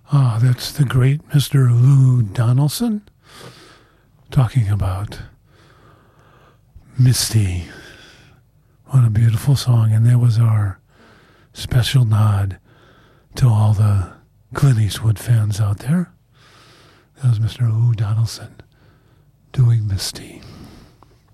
Ah, that's the great Mr. Lou Donaldson talking about Misty. What a beautiful song. And there was our special nod to all the Clint Eastwood fans out there. That was Mr. Lou Donaldson doing Misty.